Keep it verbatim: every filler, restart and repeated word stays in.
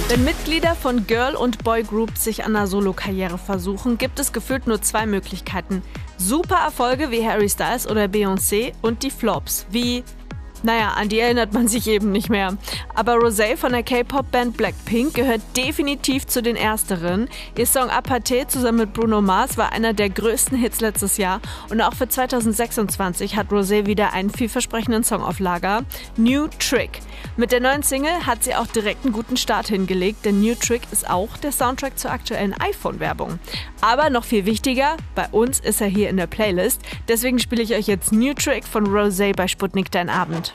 Wenn Mitglieder von Girl- und Boygroups sich an einer Solokarriere versuchen, gibt es gefühlt nur zwei Möglichkeiten. Super Erfolge wie Harry Styles oder Beyoncé und die Flops wie... Naja, an die erinnert man sich eben nicht mehr. Aber Rosé von der K-Pop-Band Blackpink gehört definitiv zu den Ersteren. Ihr Song Aparté zusammen mit Bruno Mars war einer der größten Hits letztes Jahr. Und auch für zweitausendsechsundzwanzig hat Rosé wieder einen vielversprechenden Song auf Lager, New Trick. Mit der neuen Single hat sie auch direkt einen guten Start hingelegt, denn New Trick ist auch der Soundtrack zur aktuellen iPhone-Werbung. Aber noch viel wichtiger, bei uns ist er hier in der Playlist. Deswegen spiele ich euch jetzt New Trick von Rosé bei Sputnik Dein Abend.